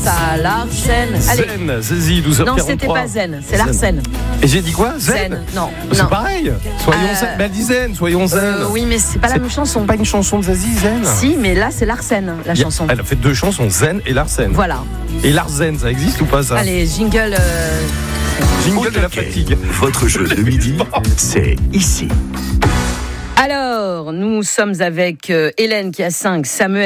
ça, Larsen. Allez. Zen, Zazie, 12h43. Non, c'était pas Zen, c'est Larsen. Et j'ai dit quoi? Zen? Non. C'est non. pareil. Soyons zen. Mais elle dit Zen, soyons zen. Oui, mais c'est pas la même chanson. Pas une chanson de Zazie, Zen? Si, mais là, c'est Larsen, la chanson. Elle a fait 2 chansons, Zen et Larsen. Voilà. Et Larsen, ça existe ou pas ça? Allez, jingle. Jingle de la fatigue. Votre jeu de midi, c'est ici. Alors, nous sommes avec Hélène qui a 5, Samuel